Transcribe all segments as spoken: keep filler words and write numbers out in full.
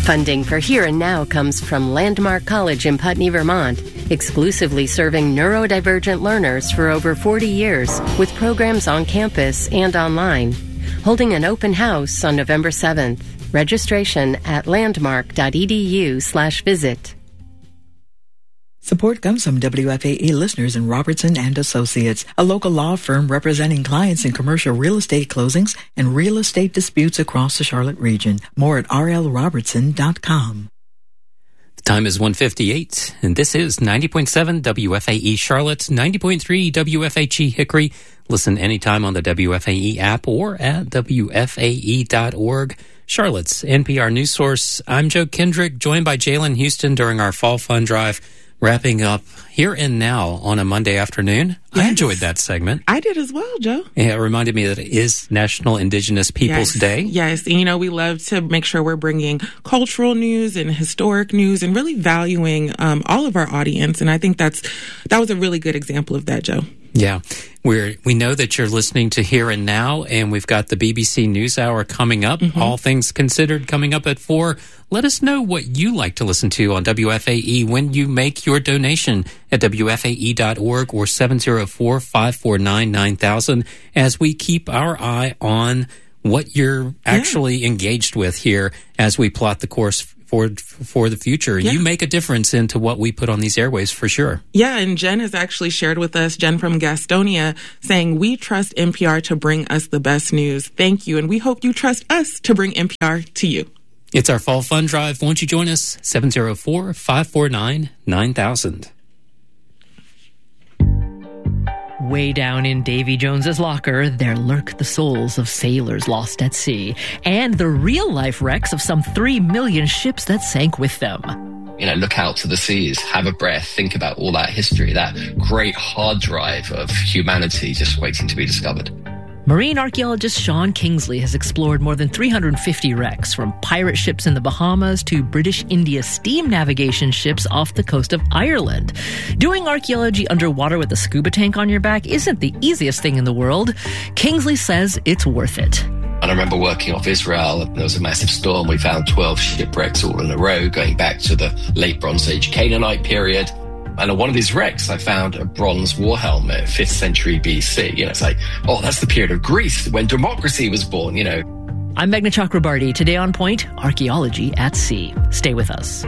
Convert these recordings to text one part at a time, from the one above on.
Funding for Here and Now comes from Landmark College in Putney, Vermont, exclusively serving neurodivergent learners for over forty years with programs on campus and online. Holding an open house on November seventh. Registration at landmark.edu slash visit. Support comes from W F A E listeners in Robertson and Associates, a local law firm representing clients in commercial real estate closings and real estate disputes across the Charlotte region. More at r l robertson dot com. The time is one fifty-eight, and this is ninety point seven W F A E Charlotte, ninety point three W F H E Hickory. Listen anytime on the W F A E app or at W F A E dot org. Charlotte's N P R news source. I'm Joe Kendrick, joined by Jalen Houston during our Fall Fun Drive. Wrapping up Here and Now on a Monday afternoon. Yes. I enjoyed that segment. I did as well, Joe. Yeah, it reminded me that it is National Indigenous Peoples yes. Day. Yes, and you know, we love to make sure we're bringing cultural news and historic news and really valuing um, all of our audience. And I think that's that was a really good example of that, Joe. Yeah, we're, we know that you're listening to Here and Now, and we've got the B B C NewsHour coming up, mm-hmm. All Things Considered coming up at four. Let us know what you like to listen to on W F A E when you make your donation at W F A E dot org or seven oh four, five four nine, nine thousand as we keep our eye on what you're actually yeah. engaged with here as we plot the course for for the future. Yeah. You make a difference into what we put on these airways for sure. Yeah, and Jen has actually shared with us, Jen from Gastonia, saying, we trust N P R to bring us the best news. Thank you, and we hope you trust us to bring N P R to you. It's our Fall Fun Drive. Won't you join us? seven oh four, five four nine, nine thousand. Way down in Davy Jones's locker, there lurk the souls of sailors lost at sea and the real-life wrecks of some three million ships that sank with them. You know, look out to the seas, have a breath, think about all that history, that great hard drive of humanity just waiting to be discovered. Marine archaeologist Sean Kingsley has explored more than three hundred fifty wrecks, from pirate ships in the Bahamas to British India steam navigation ships off the coast of Ireland. Doing archaeology underwater with a scuba tank on your back isn't the easiest thing in the world. Kingsley says it's worth it. And I remember working off Israel, there was a massive storm. We found twelve shipwrecks all in a row going back to the late Bronze Age Canaanite period. And on one of these wrecks, I found a bronze war helmet, fifth century B C. You know, it's like, oh, that's the period of Greece when democracy was born, you know. I'm Meghna Chakrabarty. Today on Point, archaeology at sea. Stay with us.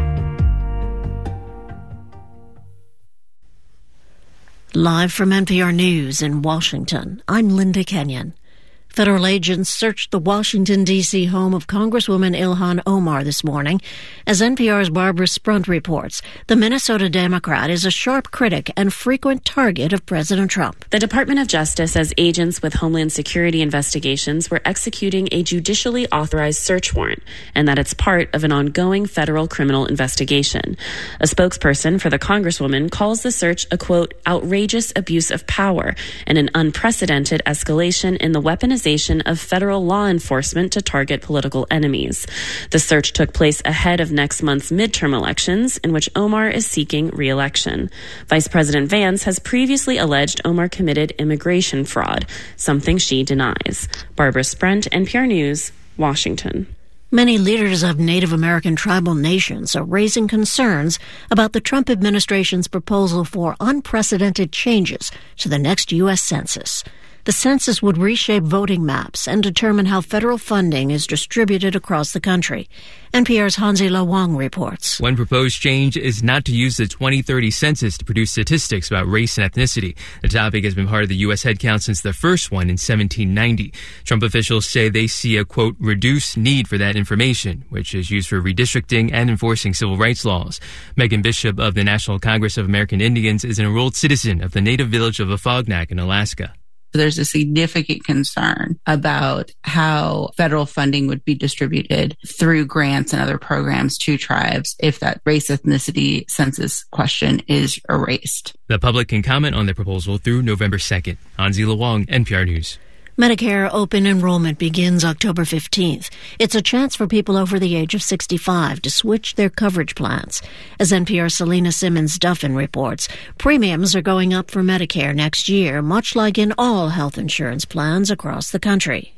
Live from N P R News in Washington, I'm Linda Kenyon. Federal agents searched the Washington, D C home of Congresswoman Ilhan Omar this morning. As N P R's Barbara Sprunt reports, the Minnesota Democrat is a sharp critic and frequent target of President Trump. The Department of Justice says agents with Homeland Security investigations were executing a judicially authorized search warrant and that it's part of an ongoing federal criminal investigation. A spokesperson for the Congresswoman calls the search a, quote, outrageous abuse of power and an unprecedented escalation in the weaponization of federal law enforcement to target political enemies. The search took place ahead of next month's midterm elections, in which Omar is seeking re-election. Vice President Vance has previously alleged Omar committed immigration fraud, something she denies. Barbara Sprunt, N P R News, Washington. Many leaders of Native American tribal nations are raising concerns about the Trump administration's proposal for unprecedented changes to the next U S Census. The census would reshape voting maps and determine how federal funding is distributed across the country. N P R's Hansi-La Wong reports. One proposed change is not to use the twenty thirty census to produce statistics about race and ethnicity. The topic has been part of the U S headcount since the first one in seventeen ninety. Trump officials say they see a, quote, reduced need for that information, which is used for redistricting and enforcing civil rights laws. Megan Bishop of the National Congress of American Indians is an enrolled citizen of the native village of Afognak in Alaska. There's a significant concern about how federal funding would be distributed through grants and other programs to tribes if that race ethnicity census question is erased. The public can comment on the proposal through November second. Hansi-La Wong, N P R News. Medicare open enrollment begins October fifteenth. It's a chance for people over the age of sixty-five to switch their coverage plans. As N P R's Selena Simmons-Duffin reports, premiums are going up for Medicare next year, much like in all health insurance plans across the country.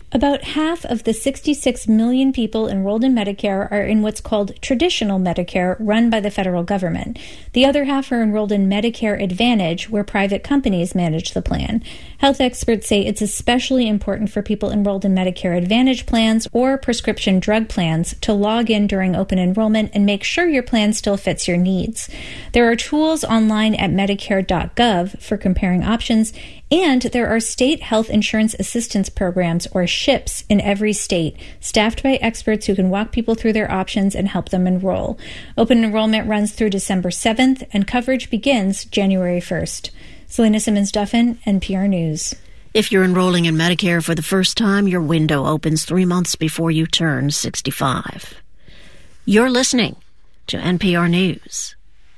About half of the sixty-six million people enrolled in Medicare are in what's called traditional Medicare, run by the federal government. The other half are enrolled in Medicare Advantage, where private companies manage the plan. Health experts say it's especially important for people enrolled in Medicare Advantage plans or prescription drug plans to log in during open enrollment and make sure your plan still fits your needs. There are tools online at medicare dot gov for comparing options, and there are state health insurance assistance programs, or SHIPs, in every state, staffed by experts who can walk people through their options and help them enroll. Open enrollment runs through December seventh, and coverage begins January first. Selena Simmons-Duffin, N P R News. If you're enrolling in Medicare for the first time, your window opens three months before you turn sixty-five. You're listening to N P R News.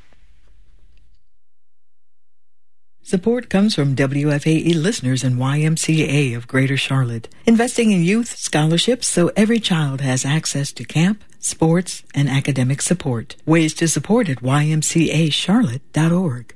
Support comes from W F A E listeners and Y M C A of Greater Charlotte, investing in youth scholarships so every child has access to camp, sports, and academic support. Ways to support at y m c a charlotte dot org.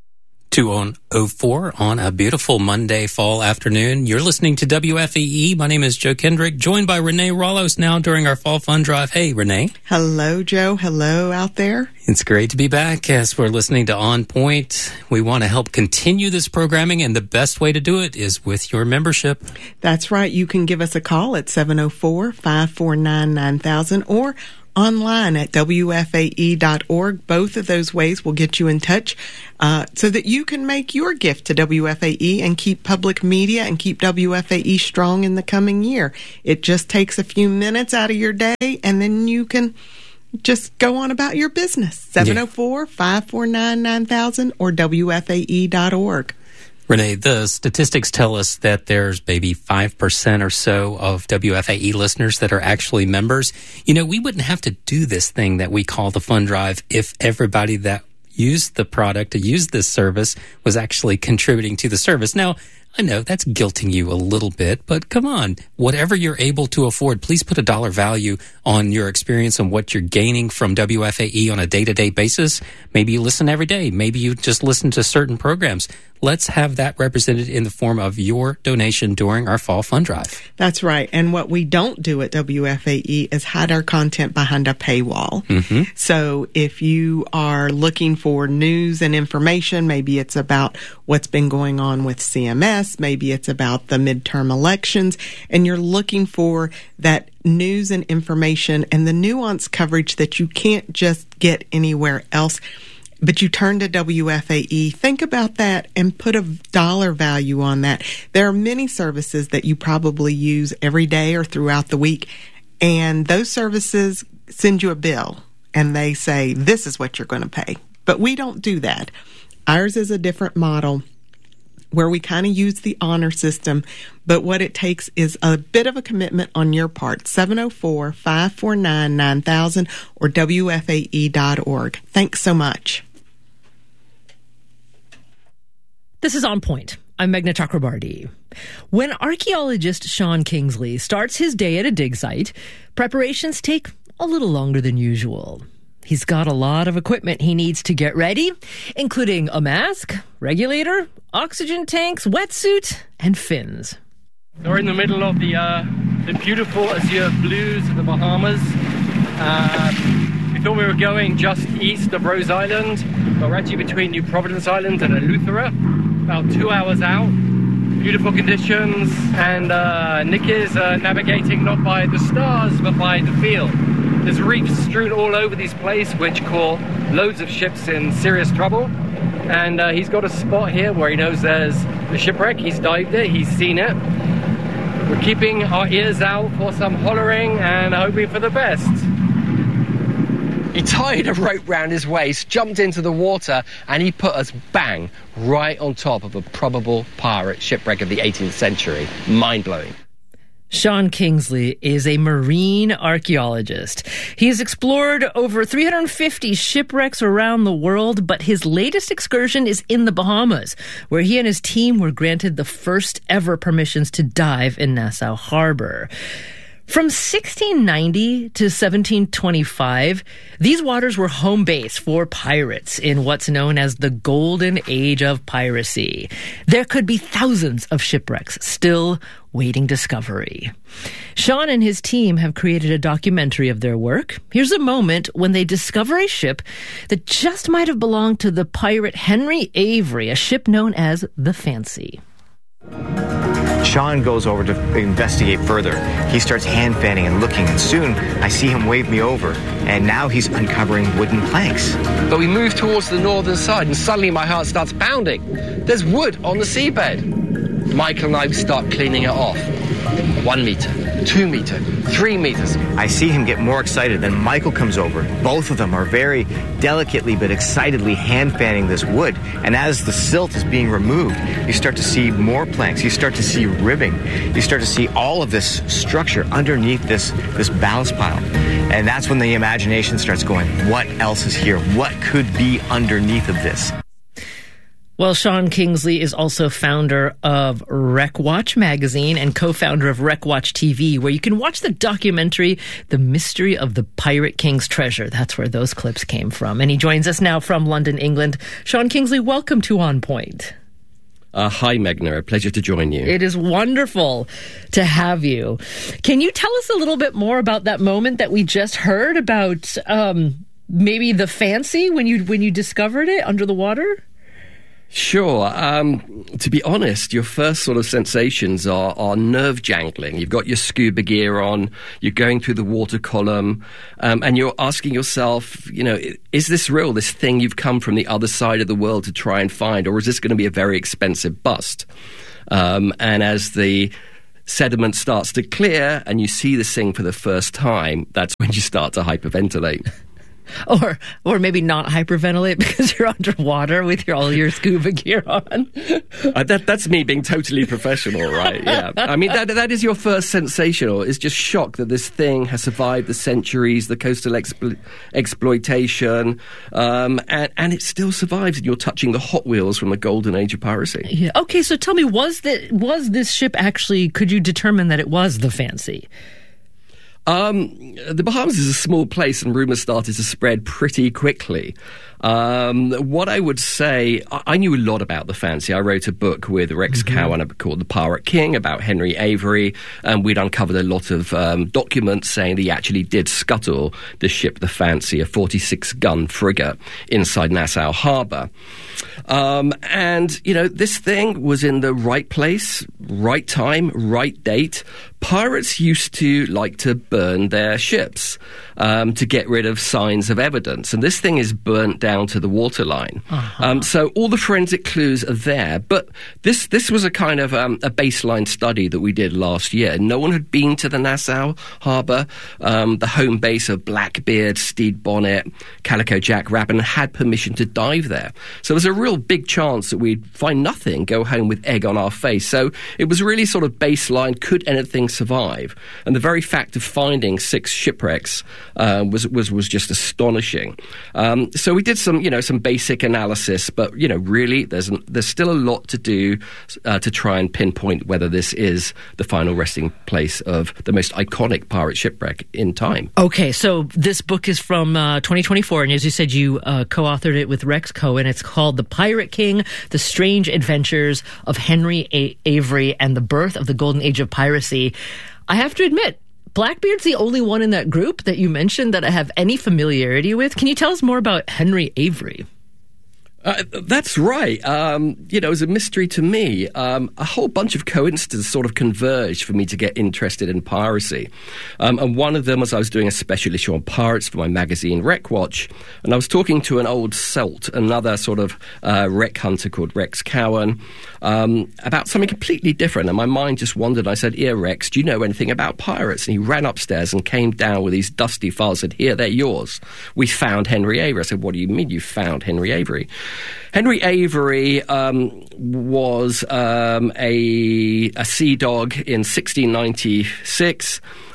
two on oh four on a beautiful Monday fall afternoon. You're listening to W F A E. My name is Joe Kendrick, joined by Renee Rollos now during our Fall Fun Drive. Hey, Renee. Hello, Joe. Hello out there. It's great to be back as we're listening to On Point. We want to help continue this programming, and the best way to do it is with your membership. That's right. You can give us a call at seven oh four, five four nine, nine thousand or online at w f a e dot org. Both of those ways will get you in touch uh, so that you can make your gift to W F A E and keep public media and keep W F A E strong in the coming year. It just takes a few minutes out of your day, and then you can just go on about your business. seven oh four, five four nine, nine thousand or w f a e dot org. Renee, the statistics tell us that there's maybe five percent or so of W F A E listeners that are actually members. You know, we wouldn't have to do this thing that we call the Fun Drive if everybody that used the product, to use this service, was actually contributing to the service. Now, I know that's guilting you a little bit, but come on, whatever you're able to afford, please put a dollar value on your experience and what you're gaining from W F A E on a day-to-day basis. Maybe you listen every day. Maybe you just listen to certain programs. Let's have that represented in the form of your donation during our Fall Fun Drive. That's right. And what we don't do at W F A E is hide our content behind a paywall. Mm-hmm. So if you are looking for news and information, maybe it's about what's been going on with C M S, maybe it's about the midterm elections, and you're looking for that news and information and the nuanced coverage that you can't just get anywhere else, but you turn to W F A E, think about that and put a dollar value on that. There are many services that you probably use every day or throughout the week, and those services send you a bill and they say, this is what you're going to pay. But we don't do that. Ours is a different model where we kind of use the honor system, but what it takes is a bit of a commitment on your part. seven oh four, five four nine, nine thousand or w f a e dot org. Thanks so much. This is On Point. I'm Meghna Chakrabarti. When archaeologist Sean Kingsley starts his day at a dig site, preparations take a little longer than usual. He's got a lot of equipment he needs to get ready, including a mask, regulator, oxygen tanks, wetsuit, and fins. So we're in the middle of the uh, the beautiful azure blues of the Bahamas. Uh, we thought we were going just east of Rose Island, but we're actually between New Providence Island and Eleuthera, about two hours out. Beautiful conditions, and uh, Nick is uh, navigating not by the stars, but by the field. There's reefs strewn all over this place, which cause loads of ships in serious trouble. And uh, he's got a spot here where he knows there's a shipwreck. He's dived it, he's seen it. We're keeping our ears out for some hollering and hoping for the best. He tied a rope round his waist, jumped into the water, and he put us, bang, right on top of a probable pirate shipwreck of the eighteenth century. Mind-blowing. Sean Kingsley is a marine archaeologist. He has explored over three hundred fifty shipwrecks around the world, but his latest excursion is in the Bahamas, where he and his team were granted the first ever permissions to dive in Nassau Harbor. From sixteen ninety to seventeen twenty-five, these waters were home base for pirates in what's known as the Golden Age of Piracy. There could be thousands of shipwrecks still waiting discovery. Sean and his team have created a documentary of their work. Here's a moment when they discover a ship that just might have belonged to the pirate Henry Avery, a ship known as the Fancy. Sean goes over to investigate further. He starts hand fanning and looking, and soon I see him wave me over, and now he's uncovering wooden planks. But we move towards the northern side, and suddenly my heart starts pounding. There's wood on the seabed. Michael and I start cleaning it off. One meter, two meter, three meters. I see him get more excited, then Michael comes over. Both of them are very delicately but excitedly hand fanning this wood, and as the silt is being removed, you start to see more planks, you start to see ribbing, you start to see all of this structure underneath this, this ballast pile. And that's when the imagination starts going, what else is here? What could be underneath of this? Well, Sean Kingsley is also founder of Wreck Watch magazine and co-founder of Wreck Watch T V, where you can watch the documentary, The Mystery of the Pirate King's Treasure. That's where those clips came from. And he joins us now from London, England. Sean Kingsley, welcome to On Point. Uh, hi, Meghna. A pleasure to join you. It is wonderful to have you. Can you tell us a little bit more about that moment that we just heard about um, maybe the Fancy when you when you discovered it under the water? Sure. Um, to be honest, your first sort of sensations are, are nerve jangling. You've got your scuba gear on, you're going through the water column, um, and you're asking yourself, you know, is this real, this thing you've come from the other side of the world to try and find, or is this going to be a very expensive bust? Um, and as the sediment starts to clear and you see this thing for the first time, that's when you start to hyperventilate. Or or maybe not hyperventilate because you're underwater with your, all your scuba gear on. uh, that, that's me being totally professional, right? Yeah. I mean, that that is your first sensation, or it's just shock that this thing has survived the centuries, the coastal explo- exploitation, um, and, and it still survives, and you're touching the Hot Wheels from the golden age of piracy. Yeah. Okay, so tell me, was, the, was this ship actually, could you determine that it was the Fancy? Um, the Bahamas is a small place, and rumors started to spread pretty quickly. Um, what I would say, I, I knew a lot about the Fancy. I wrote a book with Rex mm-hmm. Cowan called The Pirate King about Henry Avery, and we'd uncovered a lot of um, documents saying that he actually did scuttle the ship The Fancy, a forty-six gun frigate inside Nassau Harbour. Um, and, you know, this thing was in the right place, right time, right date. Pirates used to like to burn their ships um, to get rid of signs of evidence. And this thing is burnt down to the waterline. Uh-huh. Um, so all the forensic clues are there. But this this was a kind of um, a baseline study that we did last year. No one had been to the Nassau Harbour, um, the home base of Blackbeard, Stede Bonnet, Calico Jack Rabin, had permission to dive there. So there's a real big chance that we'd find nothing, go home with egg on our face. So it was really sort of baseline, could anything survive? And the very fact of finding six shipwrecks uh, was, was was just astonishing. Um, so we did some, you know, some basic analysis, but, you know, really there's an, there's still a lot to do uh, to try and pinpoint whether this is the final resting place of the most iconic pirate shipwreck in time. Okay, so this book is from uh, twenty twenty-four, and as you said, you uh, co-authored it with Rex Cowan. It's called The Pirate King, The Strange Adventures of Henry A- Avery and the Birth of the Golden Age of Piracy. I have to admit, Blackbeard's the only one in that group that you mentioned that I have any familiarity with. Can you tell us more about Henry Avery? Uh, that's right. Um, you know, it was a mystery to me. Um, a whole bunch of coincidences sort of converged for me to get interested in piracy. Um, and one of them was I was doing a special issue on pirates for my magazine, Wreck Watch, and I was talking to an old Celt, another sort of uh, wreck hunter called Rex Cowan, um, about something completely different. And my mind just wandered. I said, "Here, Rex, do you know anything about pirates?" And he ran upstairs and came down with these dusty files and said, "Here, they're yours. We found Henry Avery." I said, "What do you mean you found Henry Avery?" Henry Avery um, was um, a, a sea dog in sixteen ninety-six.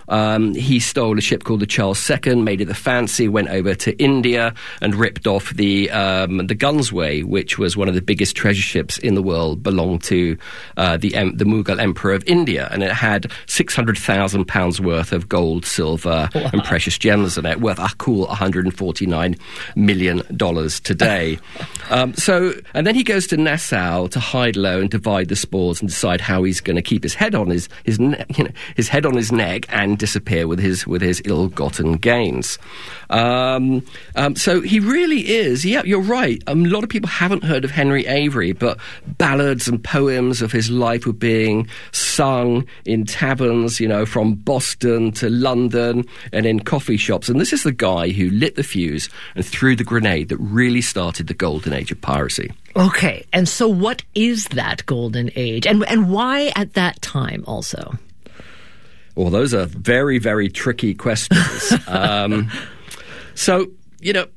Um, he stole a ship called the Charles the Second, made it the Fancy, went over to India and ripped off the um, the Gunsway, which was one of the biggest treasure ships in the world, belonged to uh, the um, the Mughal Emperor of India, and it had six hundred thousand pounds worth of gold, silver, wow. and precious gems in it, worth a cool one hundred forty-nine million dollars today. um, so, and then he goes to Nassau to hide low and divide the spoils and decide how he's going to keep his head on his his ne- you know his head on his neck and disappear with his with his ill-gotten gains. Um, um, so he really is. Yeah, you're right. Um, a lot of people haven't heard of Henry Avery, but ballads and poems of his life were being sung in taverns, you know, from Boston to London and in coffee shops. And this is the guy who lit the fuse and threw the grenade that really started the golden age of piracy. Okay, and so what is that golden age, and and why at that time also? Well, those are very, very tricky questions. um, so, you know,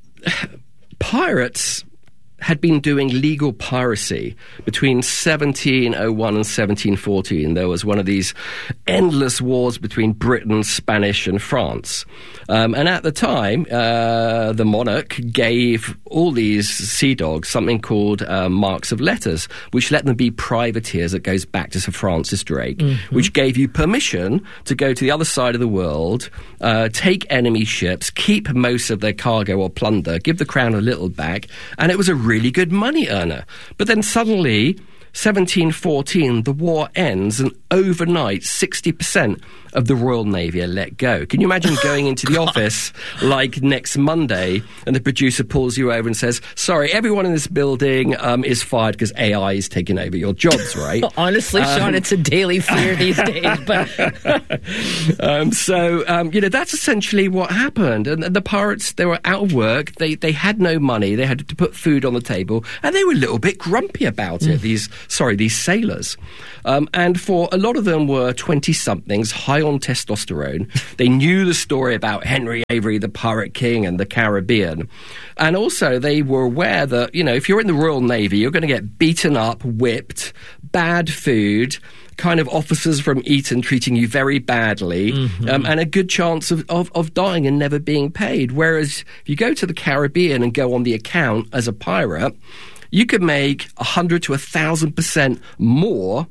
pirates had been doing legal piracy between seventeen oh one and seventeen fourteen. There was one of these endless wars between Britain, Spanish, and France. Um, and at the time, uh, the monarch gave all these sea dogs something called uh, marks of letters, which let them be privateers. That goes back to Sir Francis Drake, mm-hmm. which gave you permission to go to the other side of the world, uh, take enemy ships, keep most of their cargo or plunder, give the crown a little back, and it was a really good money earner. But then suddenly, seventeen fourteen, the war ends, and overnight, sixty percent of the Royal Navy are let go. Can you imagine going into the office like next Monday and the producer pulls you over and says, sorry, everyone in this building um, is fired because A I is taking over your jobs, right? Honestly, um, Sean, it's a daily fear these days. But um, so, um, you know, that's essentially what happened. And, and the pirates, they were out of work. They, they had no money. They had to put food on the table. And they were a little bit grumpy about it, mm. these, sorry, these sailors. Um, and for a lot of them were twenty-somethings, high on testosterone. They knew the story about Henry Avery, the Pirate King, and the Caribbean. And also they were aware that, you know, if you're in the Royal Navy, you're going to get beaten up, whipped, bad food, kind of officers from Eton treating you very badly, mm-hmm. um, and a good chance of, of, of dying and never being paid. Whereas if you go to the Caribbean and go on the account as a pirate, you could make one hundred to one thousand percent more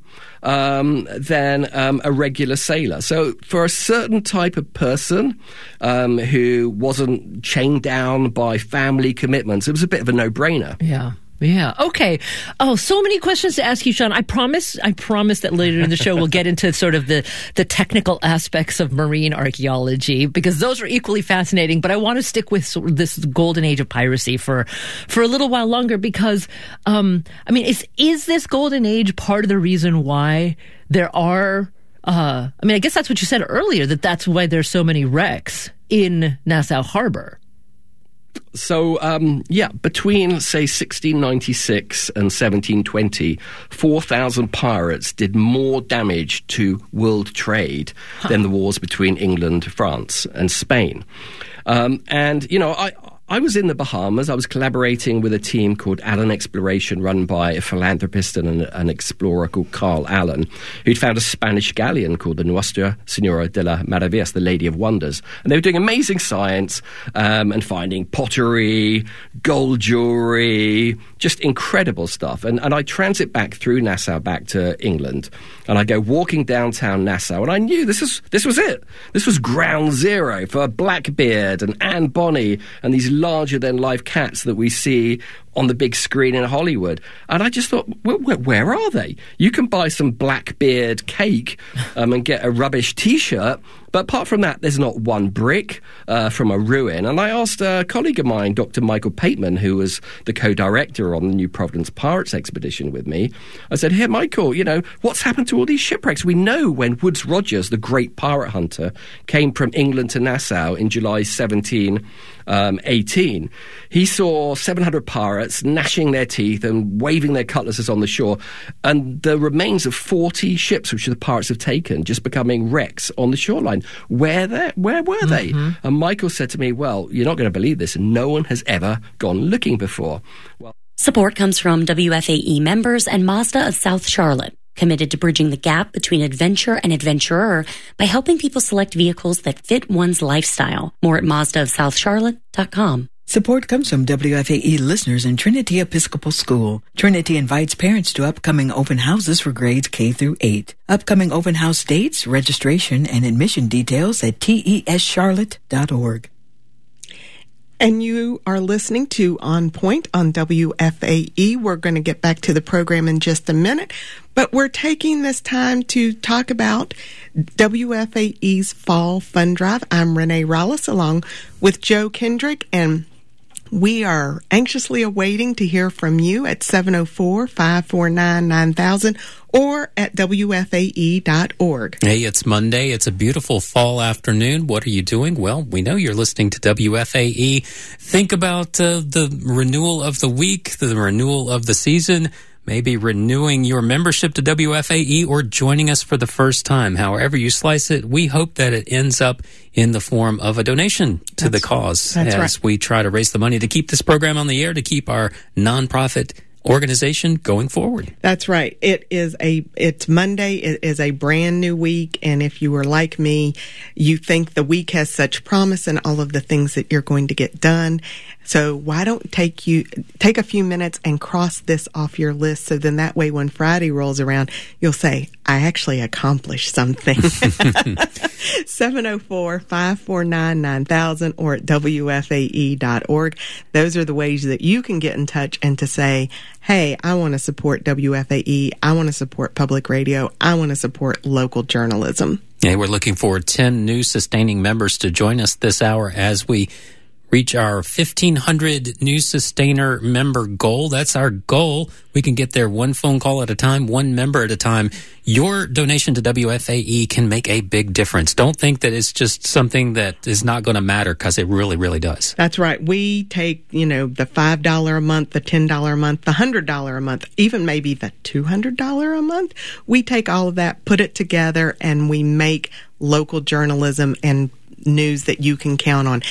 um, than um, a regular sailor. So for a certain type of person um, who wasn't chained down by family commitments, it was a bit of a no-brainer. Yeah. Yeah. Okay. Oh, so many questions to ask you, Sean. I promise, I promise that later in the show we'll get into sort of the, the technical aspects of marine archaeology, because those are equally fascinating. But I want to stick with sort of this golden age of piracy for, for a little while longer, because, um, I mean, is, is this golden age part of the reason why there are, uh, I mean, I guess that's what you said earlier, that that's why there's so many wrecks in Nassau Harbor. So, um, yeah, between, say, sixteen ninety-six and seventeen twenty, four thousand pirates did more damage to world trade huh. than the wars between England, France, and Spain. Um, and, you know, I... I was in the Bahamas. I was collaborating with a team called Allen Exploration, run by a philanthropist and an, an explorer called Carl Allen, who'd found a Spanish galleon called the Nuestra Senora de la Maravillas, the Lady of Wonders. And they were doing amazing science um, and finding pottery, gold jewelry, just incredible stuff. And, and I transit back through Nassau back to England, and I go walking downtown Nassau, and I knew this is this was it. This was ground zero for Blackbeard and Anne Bonny and these larger-than-life cats that we see on the big screen in Hollywood. And I just thought, where, where, where are they? You can buy some Blackbeard cake um, and get a rubbish T-shirt, but apart from that, there's not one brick uh, from a ruin. And I asked a colleague of mine, Doctor Michael Pateman, who was the co-director on the New Providence Pirates expedition with me. I said, here, Michael, you know, what's happened to all these shipwrecks? We know when Woodes Rogers, the great pirate hunter, came from England to Nassau in July seventeen eighteen, he saw seven hundred pirates gnashing their teeth and waving their cutlasses on the shore, and the remains of forty ships which the pirates have taken just becoming wrecks on the shoreline. Where they, where were they? Mm-hmm. And Michael said to me, well, you're not going to believe this, no one has ever gone looking before. Well, support comes from W F A E members and Mazda of South Charlotte. committed to bridging the gap between adventure and adventurer by helping people select vehicles that fit one's lifestyle. More at Mazda of South Charlotte dot com. Support comes from W F A E listeners in Trinity Episcopal School. Trinity invites parents to upcoming open houses for grades K through eight. Upcoming open house dates, registration, and admission details at T E S Charlotte dot org. And you are listening to On Point on W F A E. We're going to get back to the program in just a minute, but we're taking this time to talk about W F A E's Fall Fund Drive. I'm Renee Rollis along with Joe Kendrick, and we are anxiously awaiting to hear from you at seven oh four, five four nine, nine thousand or at W F A E dot org. Hey, it's Monday. It's a beautiful fall afternoon. What are you doing? Well, we know you're listening to W F A E. Think about uh, the renewal of the week, the renewal of the season, maybe renewing your membership to W F A E or joining us for the first time. However you slice it, we hope that it ends up in the form of a donation to That's the cause right. as right. we try to raise the money to keep this program on the air, to keep our nonprofit organization going forward. That's right. It is a, it's Monday. It is a brand new week. And if you were like me, you think the week has such promise and all of the things that you're going to get done. So why don't take you, take a few minutes and cross this off your list. So then that way, when Friday rolls around, you'll say, I actually accomplished something. seven oh four, five four nine, nine thousand or at W F A E dot org. Those are the ways that you can get in touch and to say, hey, I want to support W F A E. I want to support public radio. I want to support local journalism. Hey, we're looking for ten new sustaining members to join us this hour as we reach our fifteen hundred new sustainer member goal. That's our goal. We can get there one phone call at a time, one member at a time. Your donation to W F A E can make a big difference. Don't think that it's just something that is not going to matter, because it really, really does. That's right. We take, you know, the five dollars a month, the ten dollars a month, the one hundred dollars a month, even maybe the two hundred dollars a month. We take all of that, put it together, and we make local journalism and news that you can count on.